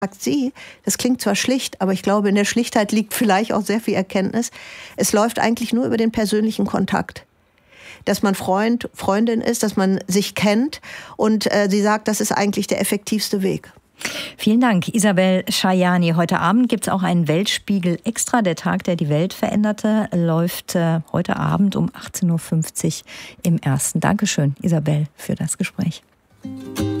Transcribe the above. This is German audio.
sagt sie, das klingt zwar schlicht, aber ich glaube, in der Schlichtheit liegt vielleicht auch sehr viel Erkenntnis. Es läuft eigentlich nur über den persönlichen Kontakt. Dass man Freund, Freundin ist, dass man sich kennt. Und sie sagt, das ist eigentlich der effektivste Weg. Vielen Dank, Isabel Schajani. Heute Abend gibt es auch einen Weltspiegel Extra. Der Tag, der die Welt veränderte, läuft heute Abend um 18.50 Uhr im Ersten. Dankeschön, Isabel, für das Gespräch.